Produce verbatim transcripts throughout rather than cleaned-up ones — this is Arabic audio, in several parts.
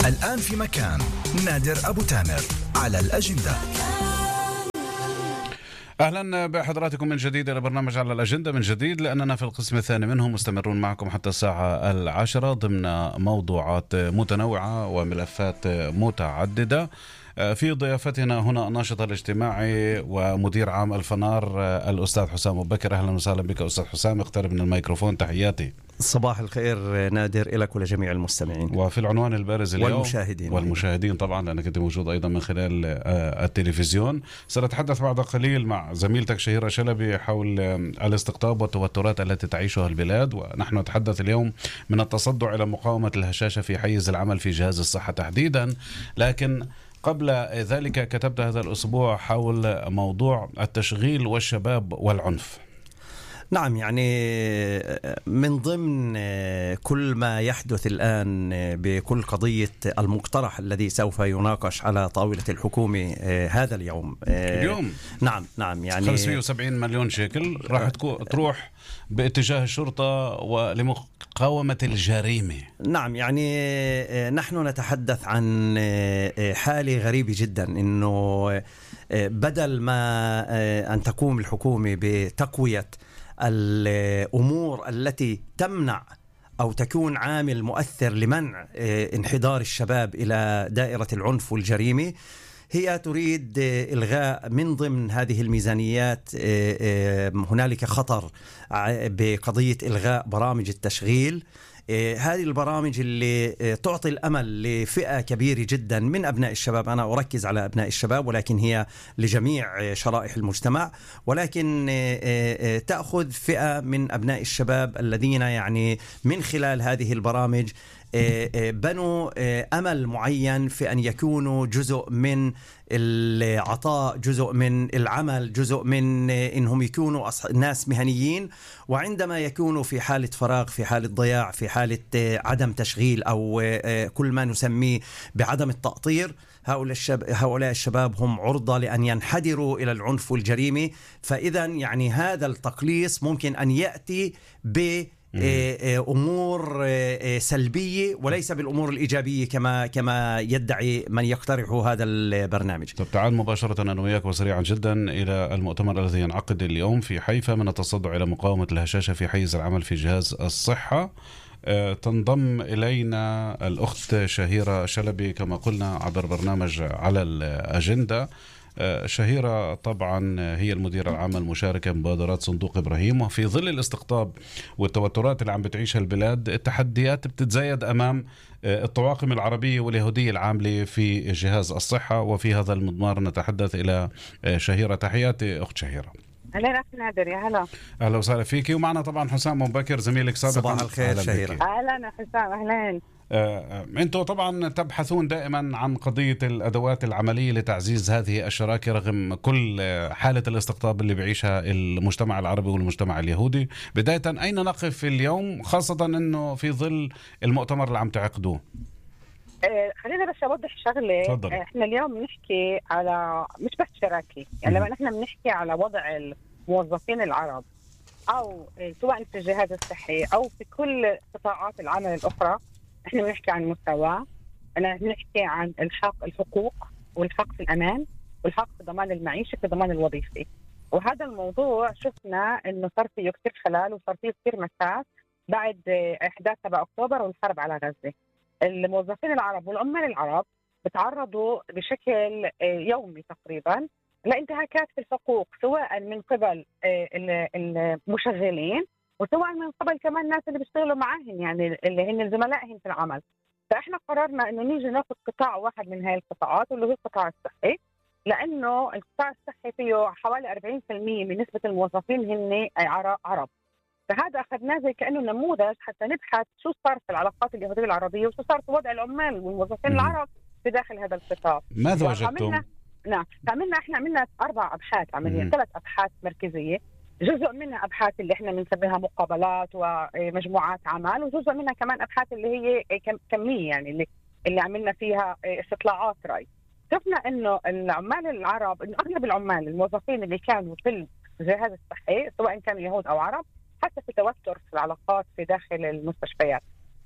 الآن في مكان نادر أبو تامر على الأجندة. أهلا بحضراتكم من جديد إلى برنامج على الأجندة من جديد، لأننا في القسم الثاني منه مستمرون معكم حتى الساعة العاشرة ضمن موضوعات متنوعة وملفات متعددة. في ضيافتنا هنا الناشط الاجتماعي ومدير عام الفنار الأستاذ حسام أبو بكر. أهلا وسهلا بك أستاذ حسام، اقترب من الميكروفون. تحياتي. صباح الخير نادر لك ولجميع المستمعين وفي العنوان البارز اليوم والمشاهدين والمشاهدين طبعا لأنك أنت موجود أيضا من خلال التلفزيون. سنتحدث بعد قليل مع زميلتك شهيرة شلبي حول الاستقطاب والتوترات التي تعيشها البلاد، ونحن نتحدث اليوم من التصدع إلى مقاومة الهشاشة في حيز العمل في جهاز الصحة تحديدا. لكن قبل ذلك كتبت هذا الأسبوع حول موضوع التشغيل والشباب والعنف. نعم، يعني من ضمن كل ما يحدث الآن بكل قضية المقترح الذي سوف يناقش على طاولة الحكومة هذا اليوم اليوم نعم نعم يعني خمسمائة وسبعين مليون شيكل راح تروح باتجاه الشرطة ولمقاومة الجريمة. نعم، يعني نحن نتحدث عن حالة غريبة جدا، إنه بدل ما أن تقوم الحكومة بتقوية الأمور التي تمنع أو تكون عامل مؤثر لمنع انحدار الشباب إلى دائرة العنف والجريمة، هي تريد إلغاء من ضمن هذه الميزانيات. هنالك خطر بقضية إلغاء برامج التشغيل. هذه البرامج اللي تعطي الأمل لفئة كبيرة جدا من أبناء الشباب، أنا أركز على أبناء الشباب ولكن هي لجميع شرائح المجتمع، ولكن تأخذ فئة من أبناء الشباب الذين يعني من خلال هذه البرامج بنوا أمل معين في أن يكونوا جزء من العطاء، جزء من العمل، جزء من إنهم يكونوا ناس مهنيين. وعندما يكونوا في حالة فراغ، في حالة ضياع، في حالة عدم تشغيل أو كل ما نسميه بعدم التأطير، هؤلاء الشباب, هؤلاء الشباب هم عرضة لأن ينحدروا إلى العنف والجريمة. فإذا يعني هذا التقليص ممكن أن يأتي ب أمور سلبية وليس بالأمور الإيجابية كما كما يدعي من يقترح هذا البرنامج. طب تعال مباشرة أنا وياك وسريعا جدا إلى المؤتمر الذي ينعقد اليوم في حيفا من التصدع إلى مقاومة الهشاشة في حيز العمل في جهاز الصحة. تنضم إلينا الأخت شهيرة شلبي كما قلنا عبر برنامج على الأجندة. شهيرة طبعا هي المديرة العامة المشاركة بمبادرات صندوق إبراهيم، وفي ظل الاستقطاب والتوترات اللي عم بتعيشها البلاد التحديات بتتزايد أمام الطواقم العربية واليهودية العاملة في جهاز الصحة، وفي هذا المضمار نتحدث إلى شهيرة. تحياتي أخت شهيرة. أهلا أخي نادر، يا هلا. أهلا وسهلا فيكي، ومعنا طبعا حسام أبو بكر زميلك سابقا. صباح الخير شهيرة. أهلا حسام، أهلا. آه، أنتم طبعا تبحثون دائما عن قضية الأدوات العملية لتعزيز هذه الشراكة رغم كل حالة الاستقطاب اللي بيعيشها المجتمع العربي والمجتمع اليهودي. بداية أين نقف اليوم، خاصة أنه في ظل المؤتمر اللي عم تعقدوه؟ آه، خلينا بس أوضح شغلة. تفضل. إحنا اليوم بنحكي على مش بس شراكة، يعني لما نحن بنحكي على وضع الموظفين العرب أو سواء في الجهاز الصحي أو في كل قطاعات العمل الأخرى، احنا بنحكي عن مساواة، انا بنحكي عن الحق الحقوق والحق في الأمان والحق في ضمان المعيشة في ضمان الوظيفي. وهذا الموضوع شفنا انه صار فيه كثير خلال وصار فيه كثير مساس بعد احداث سبعة أكتوبر والحرب على غزة. الموظفين العرب والعمال العرب بتعرضوا بشكل يومي تقريبا لانتهاكات في الحقوق، سواء من قبل المشغلين وسواء من قبل كمان الناس اللي بيشتغلوا معاهم، يعني اللي هن زملائهم في العمل. فإحنا قررنا إنه نيجي ناخذ قطاع واحد من هاي القطاعات واللي هو القطاع الصحي، لأنه القطاع الصحي فيه حوالي أربعين بالمئة من نسبة الموظفين هن عرب. فهذا أخذناه زي كأنه نموذج حتى نبحث شو صار في العلاقات اليهودية العربية وشو صار في وضع العمال والموظفين العرب في داخل هذا القطاع. ماذا وجدتم؟ نعم، عملنا إحنا عملنا أربع أبحاث عملية، ثلاث أبحاث مركزية. جزء منها أبحاث اللي إحنا بنسميها مقابلات ومجموعات عمل، وجزء منها كمان أبحاث اللي هي كمية، يعني اللي اللي عملنا فيها استطلاعات رأي. شفنا إنه العمال العرب، إنه أغلب العمال الموظفين اللي كانوا في الجهاز الصحي سواء كانوا يهود أو عرب حتى في توتر في العلاقات في داخل المستشفيات.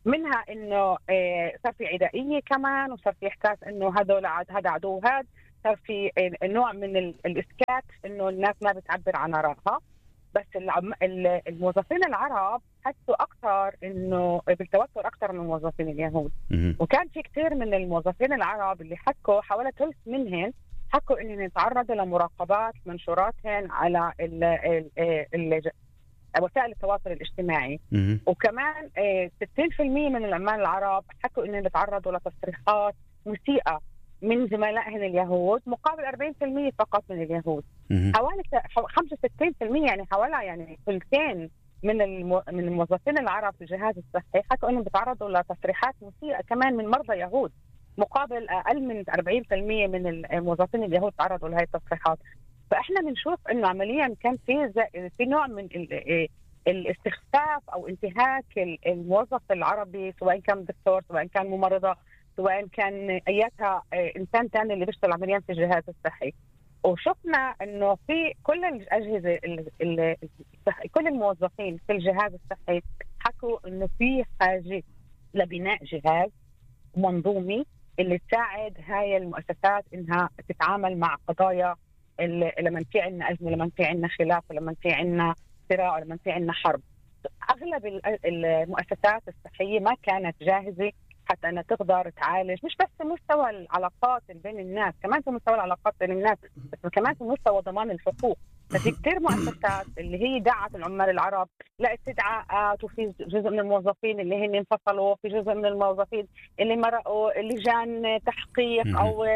منها انه صار في عدائيه كمان، وصار في احساس انه هذول هذا عدو هذا، صار في نوع من الاسكات انه الناس ما بتعبر عن ارائها. بس الموظفين العرب حسوا اكثر انه بالتوتر اكثر من الموظفين اليهود. وكان في كثير من الموظفين العرب اللي حكوا، حوالي ثلث منهم حكوا انهم يتعرضوا لمراقبات منشوراتهم على ال ال ال وسائل التواصل الاجتماعي. وكمان ستين بالمئة من العمال العرب حكوا انهم يتعرضوا لتصريحات مسيئة من زملائهم اليهود، مقابل أربعين بالمئة فقط من اليهود. حوالي خمسة وستين بالمئة يعني حوالي يعني ثلثين من المو... من الموظفين العرب في الجهاز الصحي حكوا انهم بيتعرضوا لتصريحات مسيئة كمان من مرضى يهود، مقابل اقل من أربعين بالمئة من الموظفين اليهود تعرضوا لهي التصريحات. فاحنا بنشوف انه عمليا كان في ز... في نوع من ال... الاستخفاف او انتهاك الموظف العربي، سواء كان دكتور، سواء كان ممرضة، سواء كان اياتها انسان ثاني اللي بيشتغل عمليا في الجهاز الصحي. وشفنا انه في كل الاجهزه ال ال كل الموظفين في الجهاز الصحي حكوا انه في حاجه لبناء جهاز منظومي اللي تساعد هاي المؤسسات انها تتعامل مع قضايا لما في عندنا ازمه، لما في عندنا خلاف، لما في عندنا صراع، لما في عندنا حرب. اغلب المؤسسات الصحيه ما كانت جاهزه حتى أنها تقدر تعالج، مش بس في مستوى العلاقات بين الناس، كمان في مستوى العلاقات بين الناس، بس كمان في مستوى ضمان الحقوق. ففي كثير مؤسسات اللي هي دعت العمال العرب لاستدعاءات، وفي جزء من الموظفين اللي هن انفصلوا، في جزء من الموظفين اللي مرقوا لجان تحقيق أو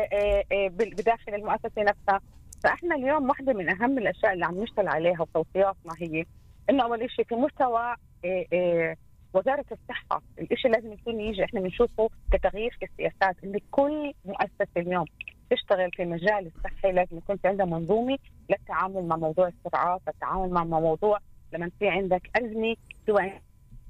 بداخل المؤسسة نفسها. فإحنا اليوم واحدة من أهم الأشياء اللي عم نشتغل عليها وتوصياتنا هي إنه أول شيء في مستوى وزارة الصحة، الاشي لازم يكون يجي احنا بنشوفه كتغيير في السياسات، اللي كل مؤسسة اليوم تشتغل في المجال الصحي لازم يكون في عندها منظومة للتعامل مع موضوع السرعات، للتعامل مع موضوع لما في عندك أزمة. سواء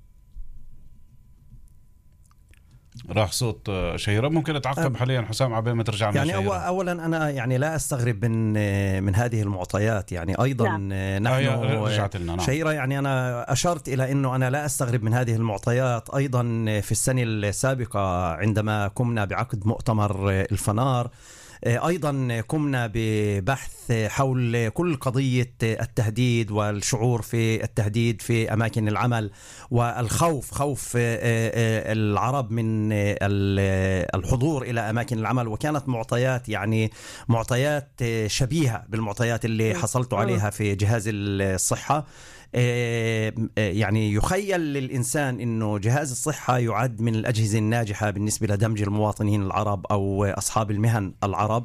راح صوت شهيرة، ممكن اتعقب حاليا حسام عبين ما ترجع يعني أو اولا انا يعني لا استغرب من من هذه المعطيات. يعني ايضا نعم. نحن شهيرة يعني انا اشرت الى انه انا لا استغرب من هذه المعطيات. ايضا في السنة السابقة عندما قمنا بعقد مؤتمر الفنار أيضا قمنا ببحث حول كل قضية التهديد والشعور في التهديد في أماكن العمل، والخوف خوف العرب من الحضور إلى أماكن العمل. وكانت معطيات يعني معطيات شبيهة بالمعطيات اللي حصلت عليها في جهاز الصحة. يعني يخيل للإنسان أنه جهاز الصحة يعد من الأجهزة الناجحة بالنسبة لدمج المواطنين العرب أو أصحاب المهن العرب،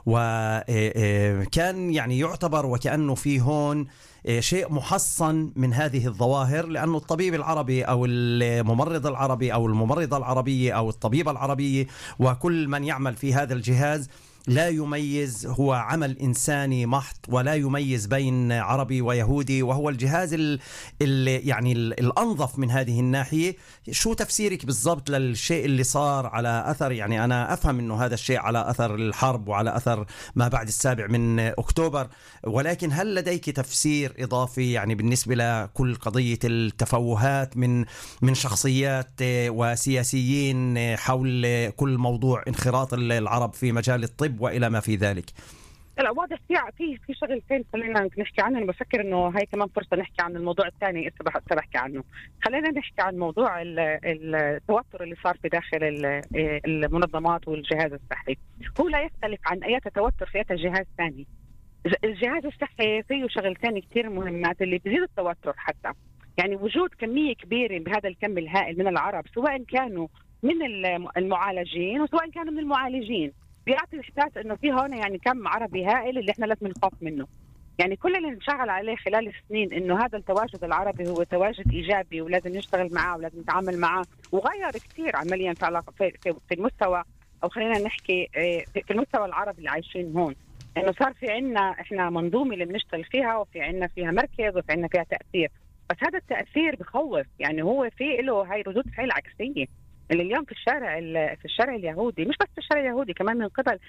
وكان يعني يعتبر وكأنه في هون شيء محصن من هذه الظواهر، لأنه الطبيب العربي أو الممرض العربي أو الممرضة العربية أو الطبيبة العربية وكل من يعمل في هذا الجهاز لا يميز، هو عمل إنساني محض ولا يميز بين عربي ويهودي، وهو الجهاز ال ال يعني ال الأنظف من هذه الناحية. شو تفسيرك بالضبط للشيء اللي صار على أثر، يعني أنا أفهم أنه هذا الشيء على أثر الحرب وعلى أثر ما بعد السابع من أكتوبر، ولكن هل لديك تفسير إضافي يعني بالنسبة لكل قضية التفوهات من من شخصيات وسياسيين حول كل موضوع انخراط العرب في مجال الطب وإلى ما في ذلك؟ لا واضح في في شغلتين خلينا نحكي عنها. أنا بفكر إنه هاي كمان فرصة نحكي عن الموضوع الثاني اللي بحكي عنه. خلينا نحكي عن موضوع التوتر اللي صار في داخل المنظمات والجهاز الصحي. هو لا يختلف عن أي توتر في أي جهاز ثاني. الجهاز الصحي فيه شغلتين كتير مهمات اللي بيزيد التوتر، حتى يعني وجود كمية كبيرة بهذا الكم الهائل من العرب، سواء كانوا من المعالجين وسواء كانوا من المعالجين، بيعطي إحساس إنه في هون يعني كم عربي هائل اللي إحنا لازم نخاف منه. يعني كل اللي نشتغل عليه خلال السنين إنه هذا التواجد العربي هو تواجد إيجابي ولازم نشتغل معاه ولازم نتعامل معاه، وغير كتير عمليا في في المستوى، أو خلينا نحكي في المستوى العربي اللي عايشين هون. إنه صار في عنا إحنا منظومة اللي بنشتغل فيها، وفي عنا فيها مركز، وفي عنا فيها تأثير. بس هذا التأثير بخوف، يعني هو في له هاي ردود فعل عكسية اللي اليوم في الشارع في الشارع اليهودي، مش بس في الشارع اليهودي، كمان من قبل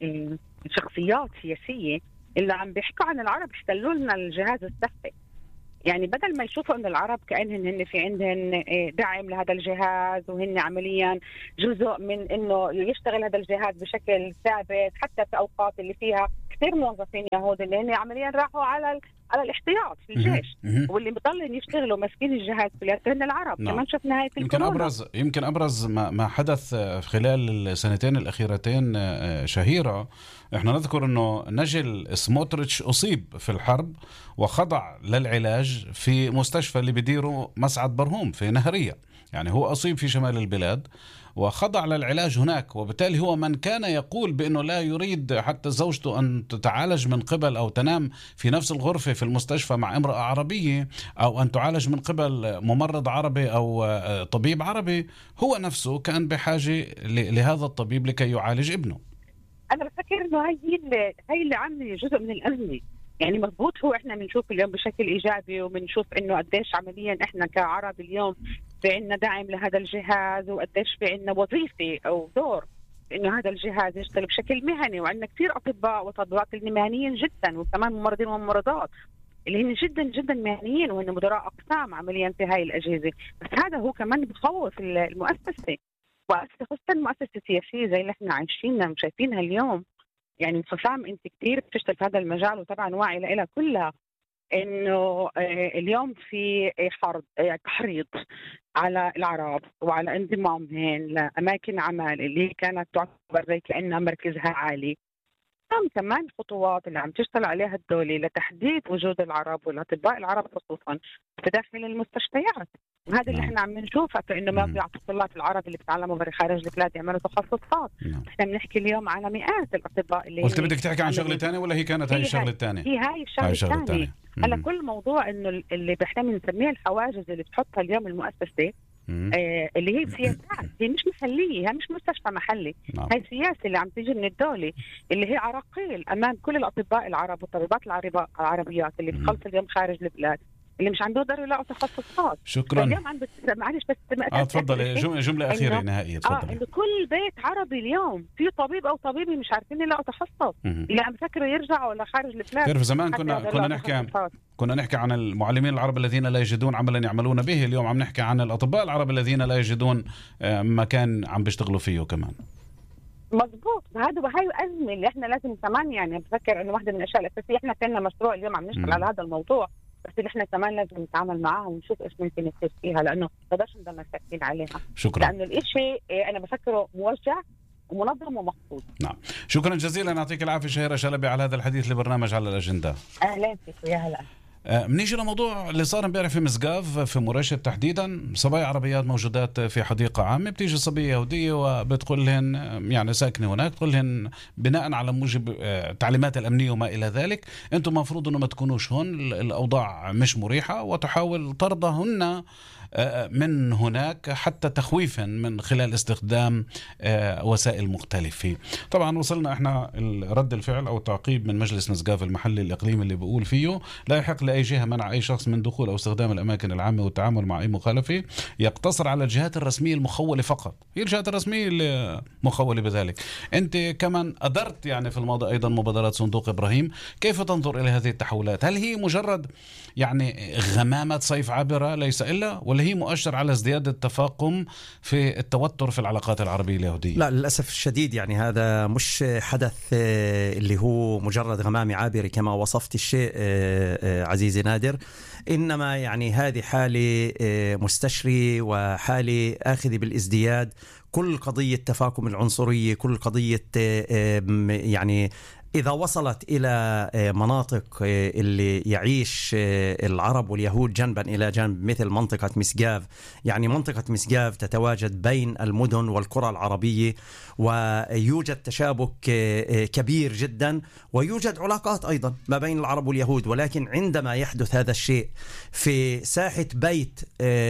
شخصيات سياسية اللي عم بيحكوا عن العرب احتلوا لنا الجهاز الصحي. يعني بدل ما يشوفوا أن العرب كأنهن هن في عندهن دعم لهذا الجهاز وهن عمليا جزء من أنه يشتغل هذا الجهاز بشكل ثابت، حتى في أوقات اللي فيها كثير موظفين يهود اللي هن عمليا راحوا على على الاحتياط في الجيش، واللي بيضلوا يشتغلوا ماسكين الجهاز كلياتهم هن العرب. نعم. كمان شفنا هاي في يمكن الكورونا. ابرز يمكن ابرز ما, ما حدث خلال السنتين الاخيرتين شهيره. احنا نذكر انه نجل سموتريتش اصيب في الحرب وخضع للعلاج في مستشفى اللي بيديره مسعد برهوم في نهرية. يعني هو أصيب في شمال البلاد وخضع للعلاج هناك، وبالتالي هو من كان يقول بأنه لا يريد حتى زوجته أن تتعالج من قبل أو تنام في نفس الغرفة في المستشفى مع امرأة عربية، أو أن تعالج من قبل ممرض عربي أو طبيب عربي، هو نفسه كان بحاجة لهذا الطبيب لكي يعالج ابنه. أنا بفكر إنه هاي اللي هاي اللي عامل جزء من الأزمة. يعني مضبوط، هو إحنا بنشوف اليوم بشكل إيجابي، وبنشوف إنه قديش عمليا إحنا كعرب اليوم في عنا دعم لهذا الجهاز، وقديش في عنا وظيفة أو دور إنه هذا الجهاز يشتغل بشكل مهني، وعندنا كثير أطباء وطبيبات مهنيين جدا، وكمان ممرضين وممرضات اللي هن جدا جدا مهنيين وهن مدراء أقسام عمليا في هاي الأجهزة. بس هذا هو كمان بخوف المؤسسة، خاصة المؤسسة السياسية زي اللي احنا عايشينها وشايفينها اليوم. يعني حسام انت كثير بتشتغل في هذا المجال وطبعا واعي لها كلها، انه اليوم في حرب تحريض على العرب وعلى انضمامهم لاماكن عمل اللي كانت تعتبر زي كانها مركزها عالي. كمان خطوات اللي عم تشتغل عليها الدولة لتحديد وجود العرب والاطباء العرب خصوصا في داخل المستشفيات. وهذا اللي احنا عم نشوفه، فانه ما في الطلاب العرب اللي بتعلموا برا خارج البلاد يعملوا تخصصات. مم. احنا بنحكي اليوم على مئات الاطباء اللي قلت بدك تحكي عن شغله ثانيه ولا هي كانت هاي الشغله الثانيه؟ هي هاي الشغله الثانيه. هلا كل موضوع انه اللي احنا بنسميه الحواجز اللي بتحطها اليوم المؤسسه، آه اللي هي سياسات، هي مش محليه، هي مش مستشفى محلي. نعم. هي سياسه اللي عم تيجي من الدوله، اللي هي عراقيل امام كل الاطباء العرب والطبيبات العربيات اللي بتخلص اليوم خارج البلاد، اللي مش عنده يقدروا يلاقوا تخصصات. شكرا. اليوم عم بت... معلش بس اه تفضلي جمله, جملة اخيره نهائيه تفضلي. اه انه كل بيت عربي اليوم في طبيب او طبيبه مش عارفين يلاقوا تخصص، اللي عم يفكروا يرجعوا لخارج البلاد. تعرف زمان كنا كنا نحكي عن كنا نحكي عن المعلمين العرب الذين لا يجدون عملا يعملون به، اليوم عم نحكي عن الاطباء العرب الذين لا يجدون مكان عم بيشتغلوا فيه كمان. مضبوط. هذا وهي أزمة اللي احنا لازم كمان يعني بفكر انه واحدة من الاشياء الاساسية، احنا كنا مشروع اليوم عم نشتغل على هذا الموضوع، بس اللي احنا كمان لازم نتعامل معاها ونشوف ايش ممكن يصير فيها، لانه ما نقدرش نضل ساكتين عليها. شكرا. لانه الاشي انا بفكره موجه ومنظم ومقصود. نعم، شكرا جزيلا، يعطيك العافيه شهيرة شلبي على هذا الحديث لبرنامج على الاجنده. اهلا فيك ويا هلا. بنيجي لموضوع اللي صار امبارح في مسقاف في مرشد تحديدا. صبايا عربيات موجودات في حديقة عامة، بتيجي صبية يهودية وبتقول لهن يعني ساكنة هناك، تقول لهن بناء على موجب التعليمات الأمنية وما إلى ذلك أنتم مفروض أنه ما تكونوش هون، الأوضاع مش مريحة، وتحاول طردهن من هناك حتى تخويفا من خلال استخدام وسائل مختلفة. طبعا وصلنا احنا رد الفعل او التعقيب من مجلس مسقاف المحلي الاقليمي اللي بيقول فيه لا يحق لاي جهه منع اي شخص من دخول او استخدام الاماكن العامه والتعامل مع اي مخالفه، يقتصر على الجهات الرسميه المخوله فقط، هي الجهات الرسميه اللي مخوله بذلك. انت كمان ادرت يعني في الماضي ايضا مبادرات صندوق ابراهيم، كيف تنظر الى هذه التحولات؟ هل هي مجرد يعني غمامه صيف عابره ليس الا، ولا هي مؤشر على ازدياد التفاقم في التوتر في العلاقات العربية اليهودية؟ لا للأسف الشديد، يعني هذا مش حدث اللي هو مجرد غمام عابري كما وصفت الشيء عزيزي نادر، إنما يعني هذه حالة مستشري وحالة آخذ بالازدياد. كل قضية تفاقم العنصرية، كل قضية يعني إذا وصلت إلى مناطق اللي يعيش العرب واليهود جنبا إلى جنب مثل منطقة مسقاف، يعني منطقة مسقاف تتواجد بين المدن والقرى العربية، ويوجد تشابك كبير جدا، ويوجد علاقات أيضا ما بين العرب واليهود. ولكن عندما يحدث هذا الشيء في ساحة بيت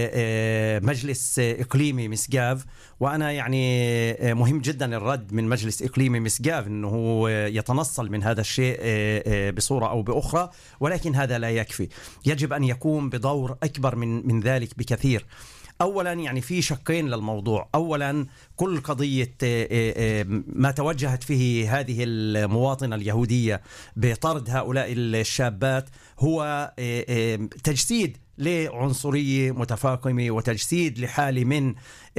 مجلس إقليمي مسقاف، وأنا يعني مهم جدا الرد من مجلس إقليمي مسقاف أنه يتنصل من هذا الشيء بصورة أو بأخرى، ولكن هذا لا يكفي، يجب أن يقوم بدور أكبر من من ذلك بكثير. أولا يعني في شقين للموضوع. أولا كل قضية ما توجهت فيه هذه المواطنة اليهودية بطرد هؤلاء الشابات هو تجسيد لعنصرية متفاقمة وتجسيد لحالة من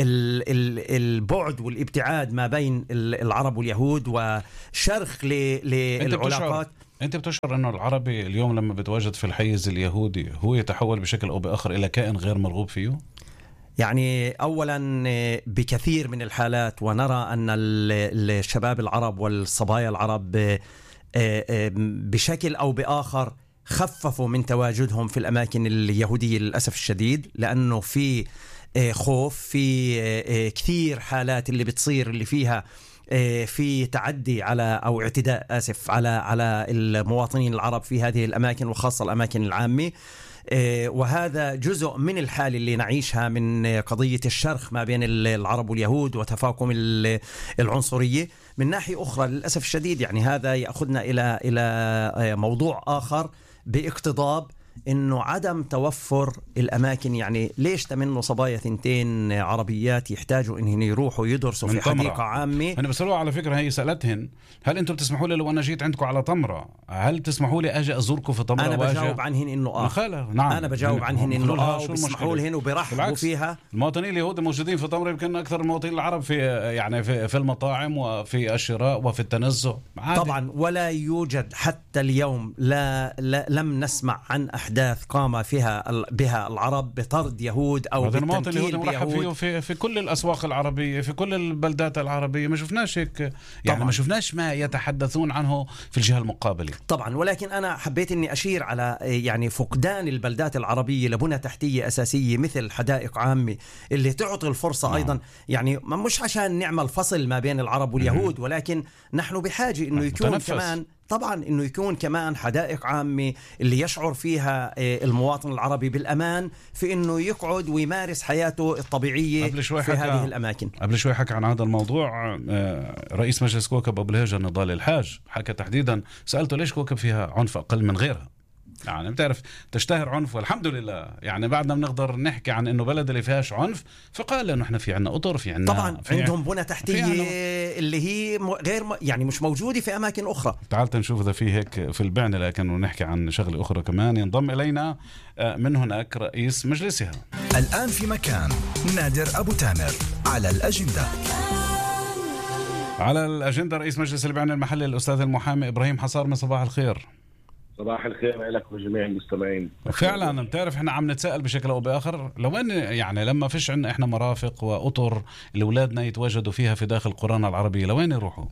البعد والابتعاد ما بين العرب واليهود وشرخ للعلاقات. أنت بتشعر أنه العربي اليوم لما بتواجد في الحيز اليهودي هو يتحول بشكل أو بآخر إلى كائن غير مرغوب فيه؟ يعني أولا بكثير من الحالات، ونرى أن الشباب العرب والصبايا العرب بشكل أو بآخر خففوا من تواجدهم في الأماكن اليهودية للأسف الشديد، لأنه في خوف، في كثير حالات اللي بتصير اللي فيها في تعدي على أو اعتداء آسف على على المواطنين العرب في هذه الأماكن وخاصة الأماكن العامة. وهذا جزء من الحالة اللي نعيشها من قضية الشرخ ما بين العرب واليهود وتفاقم العنصرية. من ناحية أخرى للأسف الشديد يعني هذا يأخذنا إلى إلى موضوع آخر باقتضاب إنه عدم توفر الأماكن. يعني ليش تمنوا صبايا ثنتين عربيات يحتاجوا إنهم يروحوا يدرسوا في حديقة عامة؟ أنا بسألوها على فكرة، هي سألتهن هل أنتم بتسمحوا لي لو أنا جيت عندكم على طمرة هل تسمحوا لي أجي أزوركم في طمرة؟ أنا بجاوب عنهن إنه آه نعم. أنا بجاوب عنهن إنه آه وبسمحوا لهن وبرحبوا فيها. المواطنين اليهود الموجودين في طمرة يمكن أكثر المواطنين العرب في يعني في, في المطاعم وفي الشراء وفي التنزه عادي. طبعا ولا يوجد حتى اليوم لا, لا لم نسمع عن أحداث قام فيها بها العرب بطرد يهود أو بالتمكين بيهود في, في كل الأسواق العربية في كل البلدات العربية. ما شفناش هيك يعني طبعاً. ما شفناش ما يتحدثون عنه في الجهة المقابلة طبعا. ولكن أنا حبيت أني أشير على يعني فقدان البلدات العربية لبنى تحتية أساسية مثل حدائق عامة اللي تعطي الفرصة نعم. أيضا يعني مش عشان نعمل فصل ما بين العرب واليهود، ولكن نحن بحاجة أنه يكون متنفس. كمان طبعا انه يكون كمان حدائق عامة اللي يشعر فيها المواطن العربي بالامان في انه يقعد ويمارس حياته الطبيعية في هذه الاماكن. قبل شوي حكى عن هذا الموضوع رئيس مجلس كوكب ابو الهيجة نضال الحاج، حكى تحديدا سألته ليش كوكب فيها عنف اقل من غيرها؟ يعني بتعرف تشتهر عنف والحمد لله يعني بعدنا بنقدر نحكي عن انه بلد اللي فيهاش عنف، فقال انه احنا في عنا قطر في عنا طبعا في عندهم بنى تحتية اللي هي غير يعني مش موجودة في اماكن اخرى. تعال نشوف اذا في هيك في البعنة، لكن نحكي عن شغله اخرى كمان. ينضم الينا من هناك رئيس مجلسها. الان في مكان نادر ابو تامر على الاجندة. على الاجندة رئيس مجلس البعنة المحلي الاستاذ المحامي ابراهيم حصار. من صباح الخير. صباح الخير لك وجميع المستمعين. فعلا بتعرف احنا عم نتساءل بشكل او باخر لو ان يعني لما فيش عندنا احنا مرافق واطر لاولادنا يتواجدوا فيها في داخل قرانا العربيه لوين يروحوا؟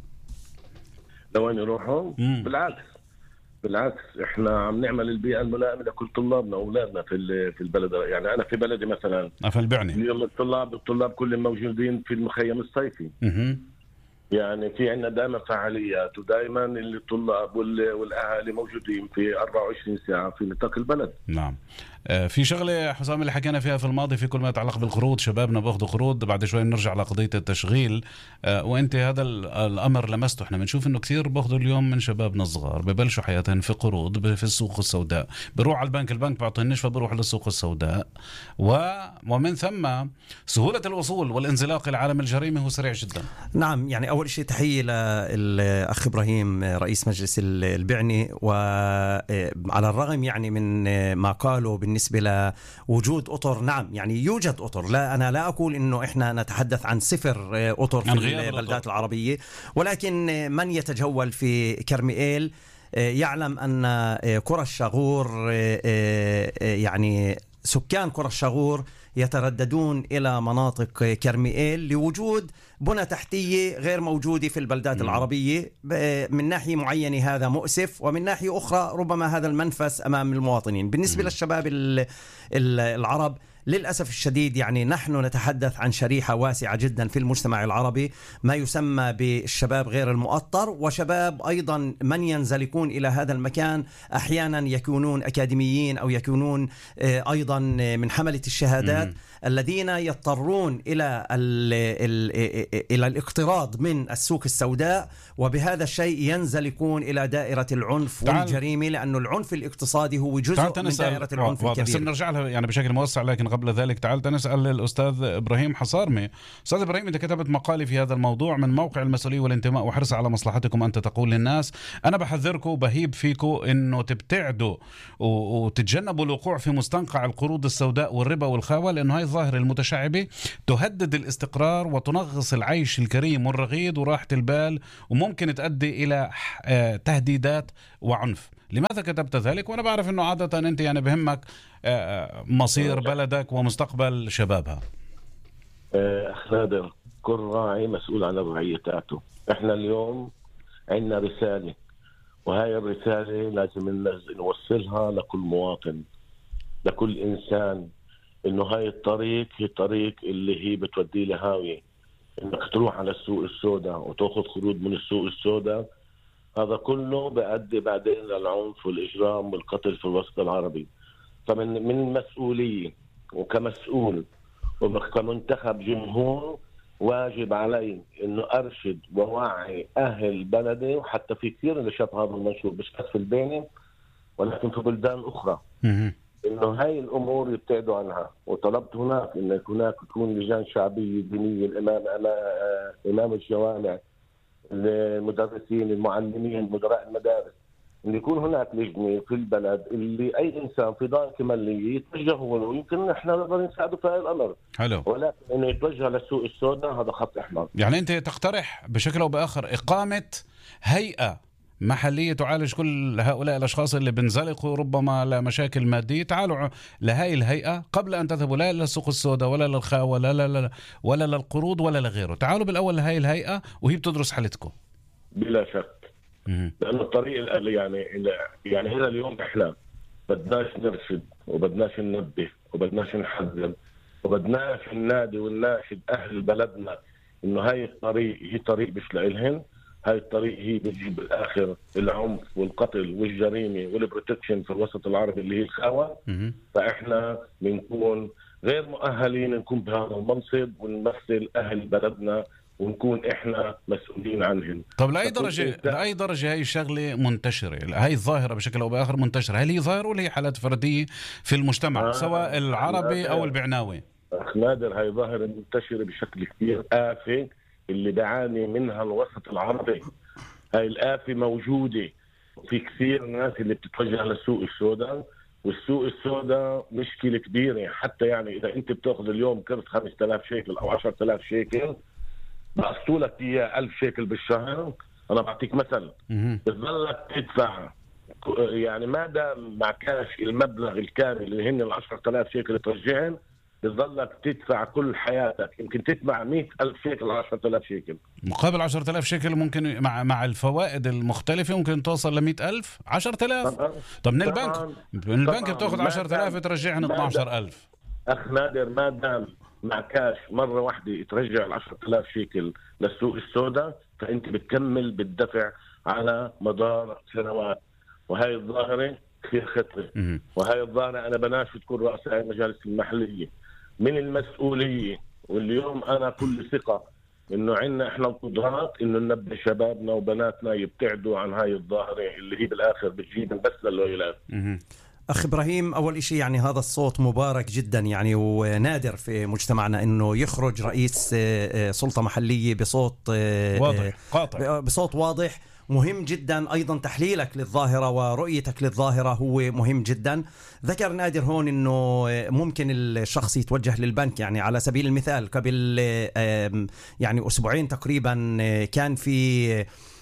لوين يروحوا؟ مم. بالعكس بالعكس احنا عم نعمل البيئه الملائمه لكل طلابنا واولادنا في في البلد. يعني انا في بلدي مثلا في البعني اليوم الطلاب الطلاب كلهم موجودين في المخيم الصيفي. اها يعني في عندنا دائما فعاليات ودائما الطلاب والاهالي موجودين في أربعة وعشرين ساعه في نطاق البلد. نعم. في شغله حسام اللي حكينا فيها في الماضي في كل ما يتعلق بالقروض، شبابنا باخذوا قروض، بعد شوي نرجع على قضيه التشغيل، وانت هذا الامر لمسته. احنا بنشوف انه كثير باخذوا اليوم من شبابنا الصغار ببلشوا حياتهم في قروض في السوق السوداء، بروح على البنك البنك بيعطينيش فبروح للسوق السوداء، ومن ثم سهوله الوصول والانزلاق العالم الجريمه هو سريع جدا. نعم. يعني اول شيء تحيه للاخ ابراهيم رئيس مجلس البعني، وعلى الرغم يعني من ما قالوا بالنسبة لوجود أطر، نعم يعني يوجد أطر، لا أنا لا أقول إنه إحنا نتحدث عن صفر أطر في البلدات العربية، ولكن من يتجول في كرميل يعلم أن قرى الشغور يعني سكان قرى الشغور يترددون إلى مناطق كرميل لوجود بنى تحتية غير موجودة في البلدات العربية. من ناحية معينة هذا مؤسف، ومن ناحية أخرى ربما هذا المنفس أمام المواطنين. بالنسبة للشباب العرب للأسف الشديد يعني نحن نتحدث عن شريحة واسعة جدا في المجتمع العربي، ما يسمى بالشباب غير المؤطر، وشباب أيضا من ينزلقون إلى هذا المكان أحيانا يكونون أكاديميين أو يكونون أيضا من حملة الشهادات الذين يضطرون إلى إلى الاقتراض من السوق السوداء، وبهذا الشيء ينزلقون إلى دائرة العنف والجريمة، لأنه العنف الاقتصادي هو جزء من دائرة العنف الكبير. نرجع لها يعني بشكل موسع، لكن قبل ذلك تعالت نسأل الأستاذ إبراهيم حصارمي. أستاذ إبراهيم، أنت كتبت مقالي في هذا الموضوع من موقع المسؤولية والانتماء وحرص على مصلحتكم. أنت تقول للناس أنا بحذركم وبهيب فيكم إنه تبتعدوا وتتجنبوا الوقوع في مستنقع القروض السوداء والربا والخاوة، لأنه هاي الظاهرة المتشعبة تهدد الاستقرار وتنغص العيش الكريم والرغيد وراحة البال، وممكن تؤدي إلى تهديدات وعنف. لماذا كتبت ذلك؟ وأنا بعرف أنه عادة أنت يعني بهمك مصير بلدك ومستقبل شبابها. أخ نادر، كل راعي مسؤول عن الرعية تاعته. إحنا اليوم عندنا رسالة، وهاي الرسالة لازم نوصلها لكل مواطن، لكل إنسان، إنه هاي الطريق هي طريق اللي هي بتودي لهاوية. إنك تروح على السوق السوداء وتأخذ خروج من السوق السوداء، هذا كله بيؤدي بعدين للعنف والإجرام والقتل في الوسط العربي. فمن من المسؤولية وكمسؤول وكمنتخب جمهور واجب علي إنه أرشد ووعي أهل بلدي، وحتى في كثير اللي شاف هذا المنشور مش بس في البينة ولكن في بلدان أخرى، إنه هاي الأمور يبتعدوا عنها. وطلبت هناك إن هناك يكون لجان شعبية دينية، الإمام إمام الجوامع، المدرسين، المعلمين، مدراء المدارس، إن يكون هناك لجنة في البلد اللي أي إنسان في ضائقة مالية يتوجه له، يمكن إحنا نقدر نساعده في هذا الأمر. حلو. ولكن إنه يتوجه للسوق السوداء هذا خط أحمر. يعني أنت تقترح بشكل أو بآخر إقامة هيئة محلية تعالج كل هؤلاء الأشخاص اللي بنزلقوا ربما لمشاكل مادية. تعالوا لهاي الهيئة قبل أن تذهبوا لا للسوق السوداء ولا للخاوة ولا لا ولا للقروض ولا لغيره. تعالوا بالأول لهاي الهيئة وهي بتدرس حالتكم. بلا شك. لأن الطريق اللي يعني يعني هنا اليوم إحنا بدناش نرشد وبدناش ننبه وبدناش نحذر وبدناش النادي والناشد أهل بلدنا إنه هاي الطريق هي طريق مش لإلهن. هاي الطريق هي بتجيب بالآخر العنف والقتل والجريمة والبروتكشن في الوسط العربي اللي هي الخاوة. فإحنا بنكون غير مؤهلين نكون بهذا المنصب ونمثل أهل بلدنا ونكون إحنا مسؤولين عنهم. طب لأي درجة لأي درجة هاي الشغلة منتشرة؟ هاي الظاهرة بشكل أو بآخر منتشرة. هل هي ظاهرة ولا هي حالات فردية في المجتمع آه سواء العربي أو البعناوي؟ أخ نادر، هاي ظاهرة منتشرة بشكل كبير، آفة اللي بعاني منها الوسط العربي. هاي الآفة موجودة في كثير ناس اللي بتتوجه للسوق السوداء، والسوق السوداء مشكلة كبيرة. حتى يعني إذا أنت بتأخذ اليوم كرت خمسة آلاف شيكل أو عشرة آلاف شيكل بأسطولك إياه ألف شيكل بالشهر. أنا بعطيك مثل، بتظلك تدفع يعني ما دام ما كانش المبلغ الكامل اللي هن العشرة آلاف شيكل ترجعن، بتظلك تدفع كل حياتك. يمكن تدفع مئة ألف شيكل عشرة آلاف شيكل مقابل عشرة آلاف شيكل، ممكن مع مع الفوائد المختلفة ممكن توصل لمئة ألف عشرة آلاف. طب من البنك من البنك بتاخذ عشرة آلاف ترجعهن اثنا عشر ألف. أخ نادر، ما دام مع كاش مرة واحدة ترجع العشرة آلاف شيكل للسوق السوداء، فأنت بتكمل بالدفع على مدار سنوات. وهي الظاهرة كثير خطرة، وهي الظاهرة أنا بناشد كل رؤساء المجالس المحلية من المسؤولية. واليوم أنا كل ثقة إنه عنا إحنا القدرات إنه ننبه شبابنا وبناتنا يبتعدوا عن هاي الظاهرة اللي هي بالآخر بتجيب بس للويلات. أخ إبراهيم، أول إشي يعني هذا الصوت مبارك جدا يعني، ونادر في مجتمعنا إنه يخرج رئيس سلطة محلية بصوت واضح قاطع، بصوت واضح. مهم جدا أيضا تحليلك للظاهرة ورؤيتك للظاهرة هو مهم جدا. ذكر نادر هون إنه ممكن الشخص يتوجه للبنك. يعني على سبيل المثال قبل يعني أسبوعين تقريبا كان في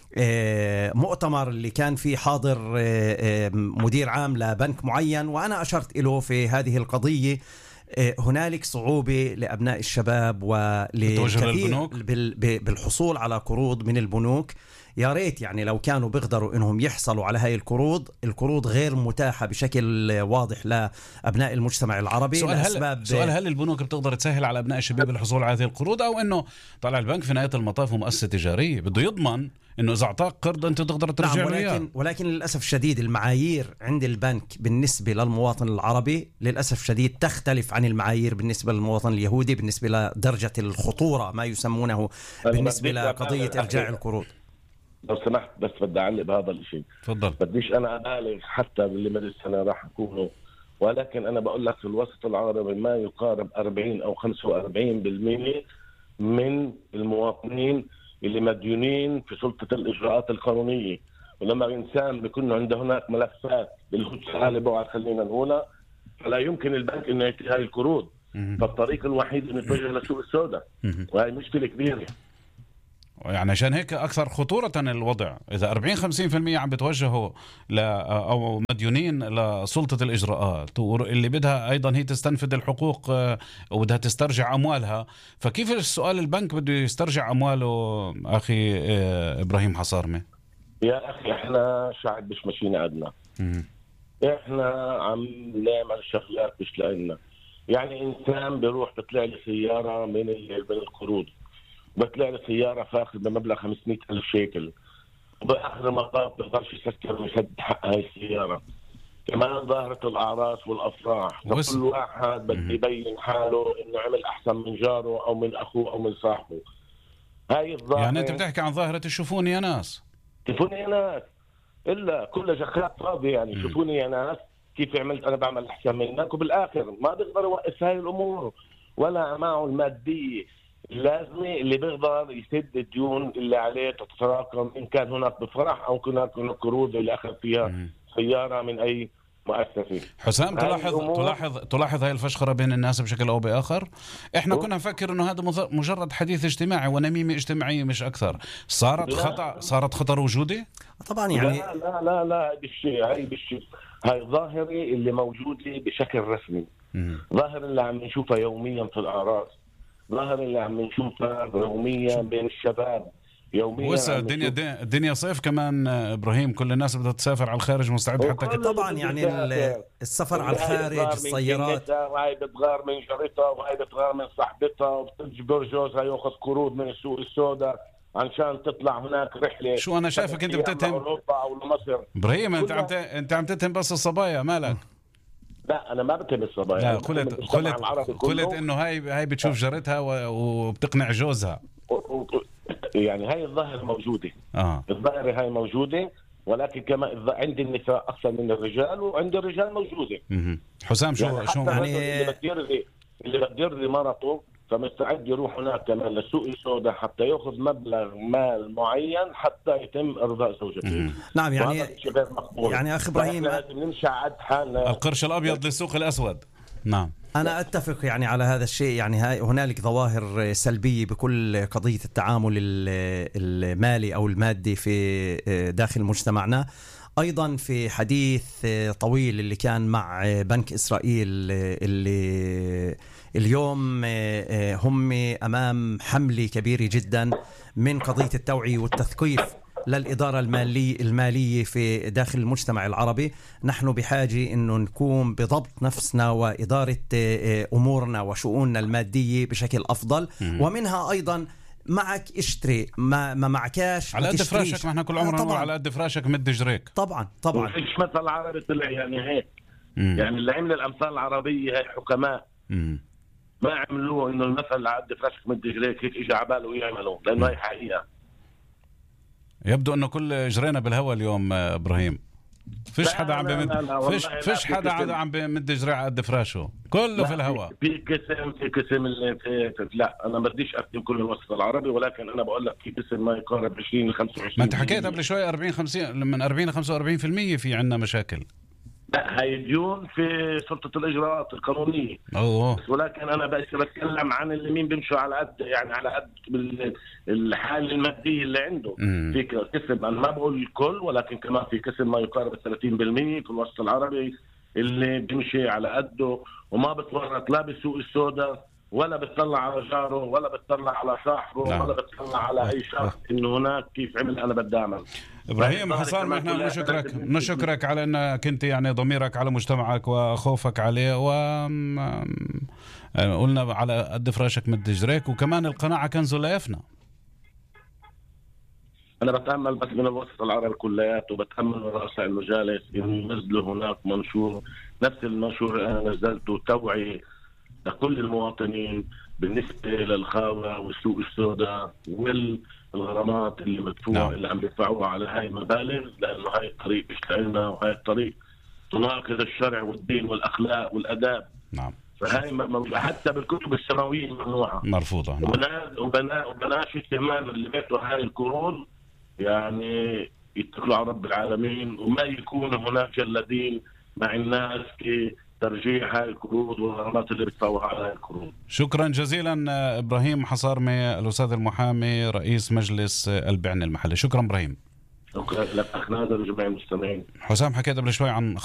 مؤتمر اللي كان فيه حاضر مدير عام لبنك معين، وأنا أشرت له في هذه القضية. هنالك صعوبة لأبناء الشباب ولكثير بالحصول على قروض من البنوك. يا ريت يعني لو كانوا بيقدروا إنهم يحصلوا على هاي القروض. القروض غير متاحة بشكل واضح لأبناء المجتمع العربي. سؤال هل, سؤال هل البنوك بتقدر تسهل على أبناء الشباب الحصول على هذه القروض، أو إنه طلع البنك في نهاية المطاف مؤسسة تجارية بده يضمن إنه إذا أعطاك قرض أنت تقدر ترجع نعم، له إياه؟ ولكن, ولكن للأسف شديد المعايير عند البنك بالنسبة للمواطن العربي للأسف شديد تختلف عن المعايير بالنسبة للمواطن اليهودي بالنسبة لدرجة الخطورة ما يسمونه بالنسبة لقضية إرجاع القروض. لو سمحت بس بدي أعلق بهذا الشيء. تفضل. بديش أنا أبالغ حتى باللي مجلس السنة راح يكونوا ولكن أنا بقول لك في الوسط العربي ما يقارب أربعين أو خمسة وأربعين بالمئة من المواطنين اللي مديونين في سلطة الإجراءات القانونية. ولما الإنسان بيكون عنده هناك ملفات بالهجة غالبة خلينا نقولها، فلا يمكن البنك إنه يعطي هاي القروض، فالطريق الوحيد إنه يتوجه للسوق السوداء، وهي مشكلة كبيرة. يعني عشان هيك أكثر خطورة الوضع. إذا أربعين خمسين بالمئة عم بتوجهوا ل أو مديونين لسلطة الإجراءات اللي بدها أيضا هي تستنفذ الحقوق وبدها تسترجع أموالها، فكيف السؤال البنك بده يسترجع أمواله أخي إبراهيم حصارمة؟ يا أخي إحنا شعب مش ماشيين عدنا، إحنا عم نعمل شغلات مش لنا. يعني إنسان بيروح بطلع لي سيارة من من القروض، بطلع لي سيارة فاخذ بمبلغ خمسمائة ألف شيكل، وبآخر المطاف بيقدرش يسكر ويسد حق هاي السيارة. كمان ظاهرة الأعراس والأفراح، كل واحد بده يبين حاله إنه عمل أحسن من جاره أو من أخوه أو من صاحبه. هاي الظاهرة. يعني أنت بتحكي عن ظاهرة شوفوني يا ناس، شوفوني يا ناس، إلا كل جخات فاضي. يعني شوفوني يا ناس كيف عملت أنا بعمل أحسن منك، وبالآخر ما بيقدر يوقف هاي الأمور ولا معه المادية اللازمة اللي بيقدر يسد الديون اللي عليه تتراكم، إن كان هناك بفرح أو كان هناك قروض اللي أخذ فيها سيارة من أي مؤسسة. حسام، تلاحظ تلاحظ تلاحظ هاي الفشخرة بين الناس بشكل أو بآخر. إحنا كنا نفكر إنه هذا مجرد حديث اجتماعي ونميمة اجتماعية مش أكثر. صارت خطأ، صارت خطر وجودي. طبعا يعني لا لا لا لا هاي بالشيء هاي بالشيء هاي ظاهرة اللي موجودة بشكل رسمي، ظاهرة اللي عم نشوفها يوميا في الأعراس، ظاهرة اللي عم نشوفها يوميا بين الشباب يوميا. وسا الدنيا الدنيا صيف كمان إبراهيم، كل الناس بدها تسافر على الخارج مستعد حتى كده. طبعا يعني السفر على الخارج، السيارات، وهي بتغار من جارتها وهي بتغار من صاحبتها وبتجبر جوزها ياخذ قروض من السوق السوداء عشان تطلع هناك رحلة. شو أنا شايفك أنت بتتهم أوروبا أو لمصر. إبراهيم، أنت عم أنت عم تتهم بس الصبايا، مالك؟ لا أنا ما بتهم الصبايا. لا، قلت قلت قلت إنه هاي هاي بتشوف جارتها وبتقنع جوزها. يعني هاي الظاهرة موجودة. آه. الظاهرة هاي موجودة، ولكن كما عند النساء أكثر من الرجال، وعند الرجال موجودة. مم. حسام، شو يعني شو يعني اللي بده اللي بده يرضي مرته فمستعد يروح هناك كمان للسوق السوداء حتى ياخذ مبلغ مال معين حتى يتم ارضاء زوجته. نعم يعني يعني اخ ابراهيم لازم نمشي على حالنا. القرش الابيض للسوق الاسود. نعم أنا أتفق يعني على هذا الشيء. يعني هاي هنالك ظواهر سلبية بكل قضية التعامل المالي أو المادي في داخل مجتمعنا. أيضا في حديث طويل اللي كان مع بنك إسرائيل اللي اليوم هم أمام حملة كبيرة جدا من قضية التوعية والتثقيف للإدارة المالية المالية في داخل المجتمع العربي. نحن بحاجة إنه نكون بضبط نفسنا وإدارة أمورنا وشؤوننا المادية بشكل أفضل. م- ومنها أيضا معك اشتري، ما, ما معكاش على قد فراشك. ما احنا كل عمرنا نقول على قد فراشك مد جريك. طبعا طبعا. مش مثل العربي طلع يعني هيك. م- يعني اللي عمل الأمثال العربية هي حكماء م- ما عملوه إنه المثل على قد فراشك مد جريك هيك إجا عباله ويعملوا، لأنه هي حقيقة. يبدو انه كل جرينا بالهواء اليوم ابراهيم. فيش حدا عم بمد فيش فيش حدا عم بمد جريع قد فراشه، كله في الهواء. في قسم في قسم اللي في, في لا انا ما بديش اكتم كل الوسط العربي، ولكن انا بقول لك في قسم ما يقارب عشرين ل خمسة وعشرين. ما انت حكيت قبل شوي أربعين خمسين، من أربعين ل خمسة وأربعين بالمئة في عندنا مشاكل. لا هاي ديون في سلطة الإجراءات القانونية. أوه. ولكن أنا بس بتكلم عن اللي مين بيمشوا على قد يعني على قد الحالة المادية اللي عنده. مم. في قسم أنا ما بقول الكل، ولكن كمان في قسم ما يقارب ثلاثين بالمئة في الوسط العربي اللي بيمشي على قده وما بتورط لا بالسوق السوداء ولا بتطلع على جاره ولا بتطلع على صاحبه. نعم. ولا بتطلع على أي شخص إنه هناك كيف عمل أنا بدي أعمل. إبراهيم حصار، ما إحنا نشكرك نشكرك على أنك كنت يعني ضميرك على مجتمعك وخوفك عليه، وقلنا على قد فراشك مد جريك، وكمان القناعة كنز لا يفنى. أنا بتأمل بس من الوسط العربي كلياته، وبتأمل من رؤساء المجالس ينزلوا هناك منشور نفس المنشور اللي أنا نزلته، توعية لكل المواطنين بالنسبة للخاوة والسوق السوداء والغرامات اللي مدفوعة. نعم. اللي عم يدفعوها على هاي المبالغ، لأنه هاي الطريق مش لنا، وهاي الطريق تناقض الشرع والدين والأخلاق والأداب. نعم. فهي حتى بالكتب السماوية ممنوعة مرفوضة. نعم. وبنا وبناشد كمان اللي بيتوا هاي القرون يعني يتكلوا على رب العالمين، وما يكون هناك الذين مع الناس في ترجيح هاي القروض والغرامات اللي بتفوها على هاي القروض. شكرا جزيلا إبراهيم حصارمة، الأستاذ المحامي رئيس مجلس البعن المحلي. شكرا إبراهيم. شكرا لك أخ نادر وجميع المستمعين. حسام، حكيت قبل شوي عن